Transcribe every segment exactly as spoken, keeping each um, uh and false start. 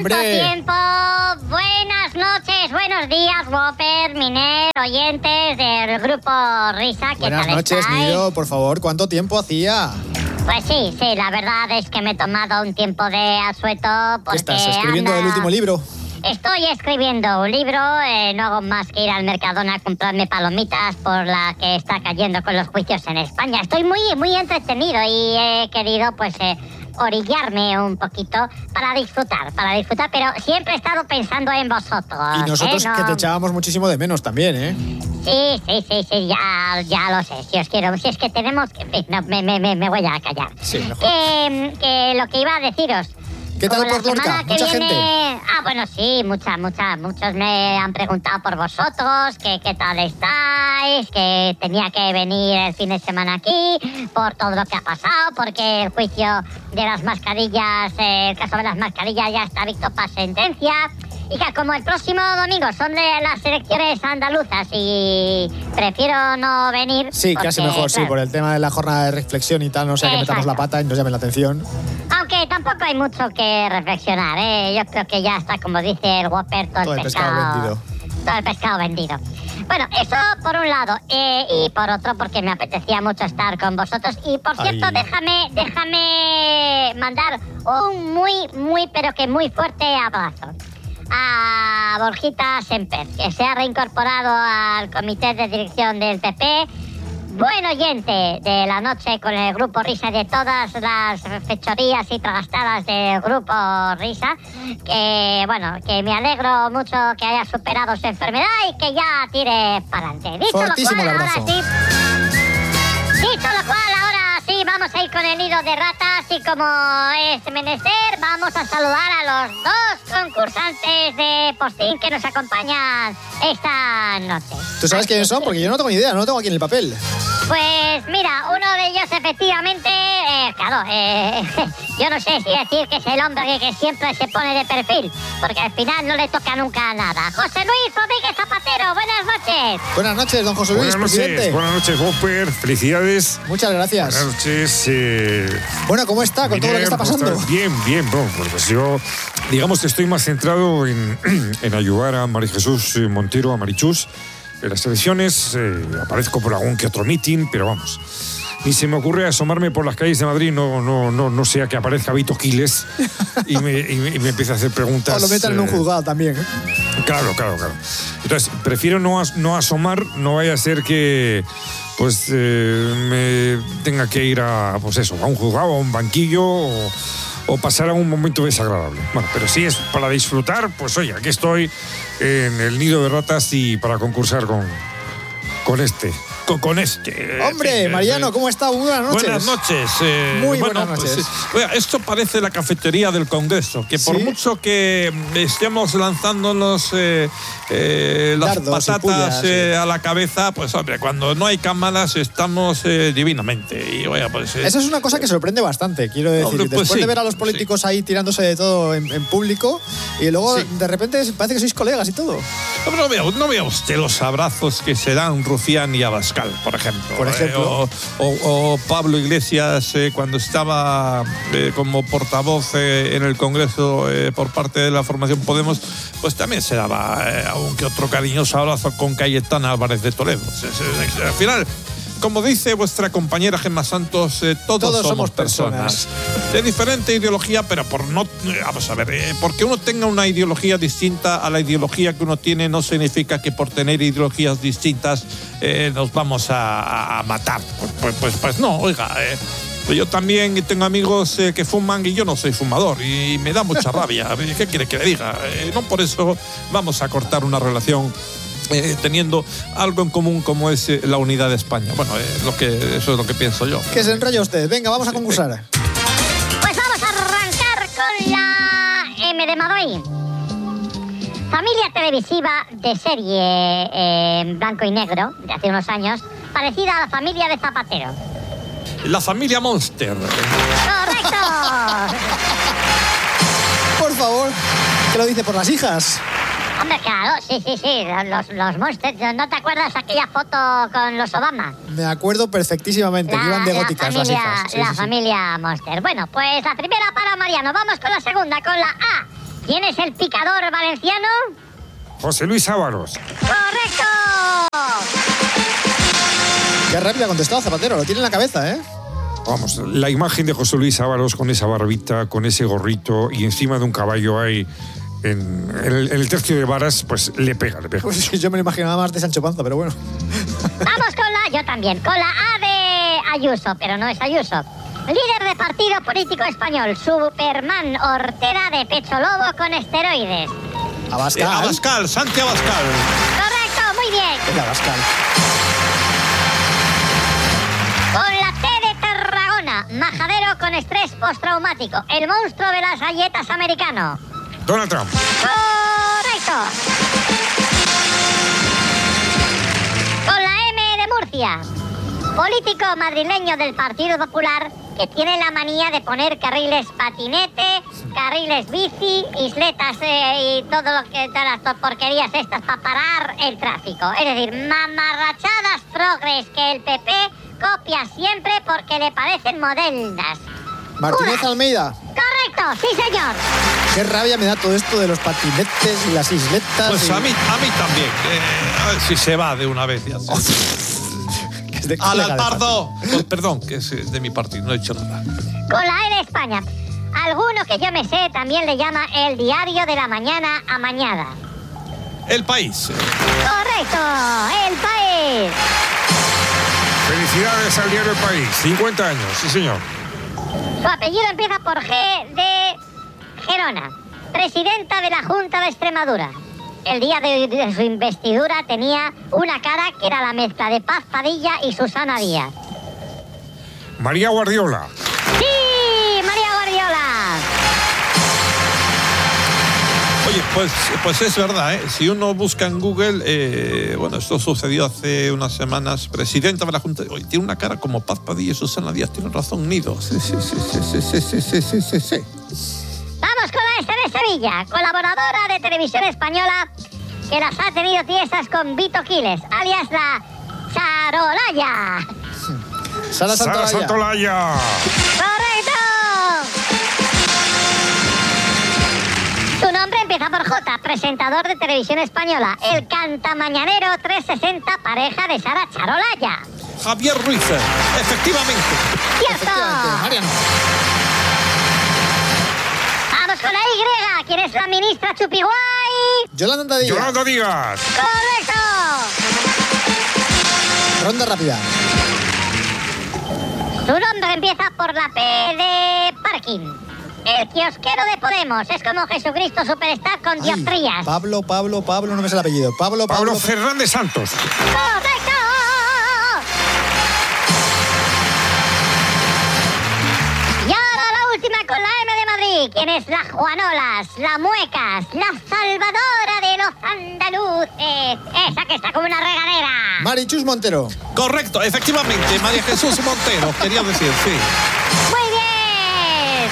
¡Hombre! tiempo! Buenas noches, buenos días, Whopper, Miner, oyentes del grupo Risa. ¿Qué Buenas tal noches, estáis? Nido, por favor, ¿cuánto tiempo hacía? Pues sí, sí, la verdad es que me he tomado un tiempo de asueto porque ¿Qué estás escribiendo anda... el último libro? Estoy escribiendo un libro, eh, no hago más que ir al Mercadona a comprarme palomitas por la que está cayendo con los juicios en España. Estoy muy, muy entretenido y he querido, pues, eh, orillarme un poquito para disfrutar, para disfrutar, pero siempre he estado pensando en vosotros. Y nosotros ¿eh? No... que te echábamos muchísimo de menos también, ¿eh? Sí, sí, sí, sí, ya, ya lo sé. Si os quiero, si es que tenemos que... No, me, me, me voy a callar. Sí, mejor. Que, que lo que iba a deciros... ¿Qué tal como por la Lorca? semana que ¿Mucha viene... gente? Ah, bueno, sí, mucha, mucha. Muchos me han preguntado por vosotros, que qué tal estáis, que tenía que venir el fin de semana aquí, por todo lo que ha pasado, porque el juicio de las mascarillas, eh, el caso de las mascarillas ya está dictado para sentencia. Y que como el próximo domingo son de las elecciones andaluzas y prefiero no venir... Sí, porque, casi mejor, sí, claro, por el tema de la jornada de reflexión y tal, no sea que metamos la Exacto. pata y nos llamen la atención. Aunque tampoco hay mucho que reflexionar, ¿eh? Yo creo que ya está, como dice el Whopper, todo, Todo el pescado vendido. Todo el pescado vendido. Bueno, eso por un lado. Eh, y por otro, porque me apetecía mucho estar con vosotros. Y por cierto, Ay. déjame, déjame mandar un muy, muy, pero que muy fuerte abrazo a Borjita Semper, que se ha reincorporado al comité de dirección del P P. Buen oyente de la noche con el grupo Risa y de todas las fechorías y tragastadas del grupo Risa. Que, bueno, que me alegro mucho que haya superado su enfermedad y que ya tire para adelante. Dicho Fortísimo lo el cual, ahora abrazo. sí. Dicho lo cual, ahora sí vamos a ir con el nido de ratas y como es menester, vamos a saludar a los dos concursantes de postín que nos acompañan esta noche. ¿Tú sabes quiénes son? Porque yo no tengo ni idea, no lo tengo aquí en el papel. Pues mira, uno de ellos efectivamente, eh, claro, eh, yo no sé si decir que es el hombre que, que siempre se pone de perfil, porque al final no le toca nunca nada. José Luis Rodríguez Zapatero, buenas noches. Buenas noches, don José Luis, Buenas noches, presidente. buenas noches, Whopper. Felicidades. Muchas gracias. Buenas noches. Eh, Bueno, ¿cómo está con todo lo que está Miguel, ¿cómo pasando? estás? Bien, bien. Bueno, pues yo, digamos que estoy más centrado en, en ayudar a María Jesús Montero, a Marichus. En las elecciones eh, aparezco por algún que otro meeting, pero vamos, ni se me ocurre asomarme por las calles de Madrid, no, no, no, no sea que aparezca Vito Quiles y me, y me, y me empiece a hacer preguntas. O lo metan en un eh, juzgado también, ¿eh? Claro, claro, claro. Entonces, prefiero no, as- no asomar, no vaya a ser que pues eh, me tenga que ir a, pues eso, a un juzgado, a un banquillo o, o pasar a un momento desagradable. Bueno, pero si es para disfrutar, pues oye, aquí estoy en el nido de ratas y para concursar con, con este. Con, con este. Hombre, en fin, Mariano, eh, ¿cómo está? Muy buenas noches. Buenas noches. eh, Muy bueno, buenas pues, noches. eh, oiga, esto parece la cafetería del Congreso, que por ¿Sí? mucho que estemos lanzándonos eh, eh, las Dardos y patatas pullas, eh, sí. a la cabeza, pues hombre, cuando no hay cámaras estamos eh, divinamente. Y oiga, pues, eh, Eso es una cosa que sorprende bastante, quiero decir. Hombre, pues Después sí, de ver a los políticos ahí tirándose de todo en, en público y luego Sí. de repente parece que sois colegas y todo. No, no vea, no vea usted los abrazos que se dan Rufián y Abascal, por ejemplo. Por ejemplo. Eh, o, o- o Pablo Iglesias eh, cuando estaba eh, como portavoz eh, en el Congreso eh, por parte de la formación Podemos, pues también se daba eh, algún que otro cariñoso abrazo con Cayetana Álvarez de Toledo. Se- se- se- al final, como dice vuestra compañera Gemma Santos, eh, todos, Todos somos, somos personas. De diferente ideología, pero por no. eh, Vamos a ver, eh, porque uno tenga una ideología distinta a la ideología que uno tiene, no significa que por tener ideologías distintas eh, nos vamos a, a- a matar. Pues, pues, pues, pues no, oiga. eh, yo también tengo amigos eh, que fuman y yo no soy fumador y me da mucha rabia. ¿Qué quiere que le diga? Eh, no por eso vamos a cortar una relación eh, teniendo algo en común como es eh, la unidad de España. Bueno, eh, lo que, eso es lo que pienso yo. Que se enrolla usted. Venga, vamos a concursar. Pues vamos a arrancar con la M de Madrid. Familia televisiva de serie eh, en blanco y negro de hace unos años, parecida a la familia de Zapatero. La familia Monster. ¡Correcto! Por favor, que lo dice por las hijas. Hombre, claro, sí, sí, sí, los, los Monsters. ¿No te acuerdas aquella foto con los Obama? Me acuerdo perfectísimamente que iban de góticas la las familia, hijas. Sí, la sí, sí. familia Monster. Bueno, pues la primera para Mariano. Vamos con la segunda, con la A. ¿Quién es el picador valenciano? José Luis Ábalos. ¡Correcto! Qué rápido ha contestado Zapatero, lo tiene en la cabeza, ¿eh? Vamos, la imagen de José Luis Ábalos con esa barbita, con ese gorrito y encima de un caballo ahí en, en, el, en el tercio de varas, pues le pega, le pega. Pues es que yo me lo imaginaba más de Sancho Panza, pero bueno. Vamos con la, yo también, con la A de Ayuso, pero no es Ayuso. Líder de partido político español, Superman Ortega de pecho lobo con esteroides. Abascal. Eh, Abascal, Santi Abascal. Correcto, muy bien. El Abascal. Con la T de Tarragona, majadero con estrés postraumático, el monstruo de las galletas americano. Donald Trump. Correcto. Con la M de Murcia, político madrileño del Partido Popular que tiene la manía de poner carriles patinete, carriles bici, isletas eh, y todo lo que, todas las porquerías estas para parar el tráfico. Es decir, mamarrachadas progres que el P P copia siempre porque le parecen modernas. Martínez Una. Almeida. Correcto, sí señor. Qué rabia me da todo esto de los patinetes y las isletas. Pues y... a mí, a mí también. Eh, a ver si se va de una vez ya. Que es de Al colega de Alpardo. Pues, perdón, que es de mi partido, no he hecho nada. Con la E de España, alguno que yo me sé también le llama el diario de la mañana amañada. El País. Correcto, el País. Felicidades al diario El País. cincuenta años, sí señor. Su apellido empieza por G de Gerona, presidenta de la Junta de Extremadura. El día de, de su investidura tenía una cara que era la mezcla de Paz Padilla y Susana Díaz. María Guardiola. ¡Sí! María Guardiola. Oye, pues, pues es verdad, ¿eh? Si uno busca en Google, eh, bueno, esto sucedió hace unas semanas, presidenta de la Junta, oye, tiene una cara como Paz Padilla y Susana Díaz, tiene razón, Nido. Sí, sí, sí, sí, sí, sí, sí, sí, sí, sí, sí. Vamos con la S de Sevilla, colaboradora de Televisión Española, que las ha tenido tiesas con Vito Quiles, alias la Charolaya. Sara Santolaya. Sara Santolaya. ¡Correcto! Su nombre empieza por J, presentador de Televisión Española, el cantamañanero trescientos sesenta, pareja de Sara Charolaya. Javier Ruiz, efectivamente. ¡Cierto! Efectivamente, Mariano. Vamos con la Y, ¿quién es la ministra Chupiguay? Yolanda Díaz. Yolanda Díaz. ¡Correcto! Ronda rápida. Su nombre empieza por la P de parking. El kiosquero de Podemos es como Jesucristo Superstar con Ay, dioptrías. Pablo, Pablo, Pablo, no me sé el apellido. Pablo, Pablo. Pablo Fernández Santos. ¡Correcto! Y ahora la última con la M de Madrid. ¿Quién es la Juanolas, la Muecas, la salvadora de los andaluces? Esa que está como una regadera. Marichus Montero. Correcto, efectivamente, María Jesús Montero, quería decir, sí. ¡Muy bien!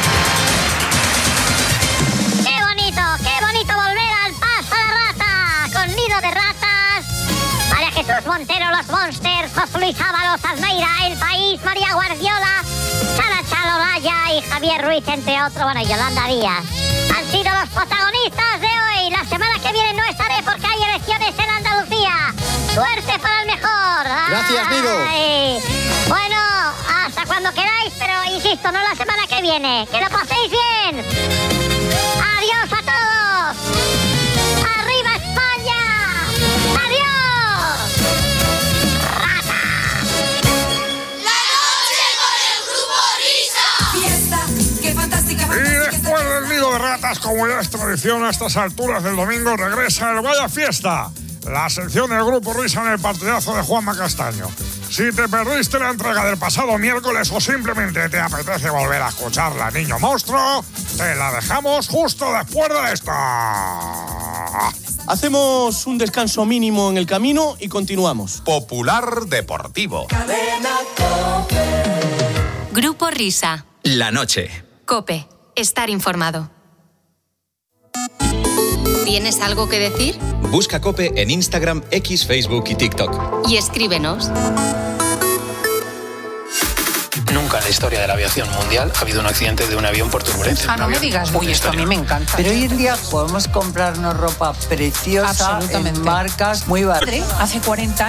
¡Qué bonito, qué bonito volver al Paso de Rata! Con nido de ratas. María Jesús Montero, los Monsters, José Luis Ábalos, Almeida, El País, María Guardiola, Sara Charolaya y Javier Ruiz, entre otros, bueno, y Yolanda Díaz. Han sido los protagonistas de hoy. La semana que viene no estaré porque hay elecciones en Andalucía. ¡Suerte para el mejor! Gracias, Nido. Ay. Bueno, hasta cuando queráis, pero insisto, no la semana que viene. ¡Que lo paséis bien! ¡Adiós a todos! ¡Arriba España! ¡Adiós! ¡Rata! La noche con el grupo Risa. Fiesta, qué fantástica, Y fantástica. después del nido de ratas, como ya es tradición a estas alturas del domingo, regresa el Vaya Fiesta, la sección del Grupo Risa en el partidazo de Juanma Castaño. Si te perdiste la entrega del pasado miércoles o simplemente te apetece volver a escucharla, niño monstruo, te la dejamos justo después de esta. Hacemos un descanso mínimo en el camino y continuamos. Popular Deportivo. Grupo Risa. La noche. Cope. Estar informado. ¿Tienes algo que decir? Busca Cope en Instagram, X, Facebook y TikTok. Y escríbenos. Nunca la historia de la aviación mundial ha habido un accidente de un avión por turbulencia. Ah, no me digas, uy, esto a mí me encanta. Pero hoy en día podemos comprarnos ropa preciosa en marcas muy baratas. Hace cuarenta años.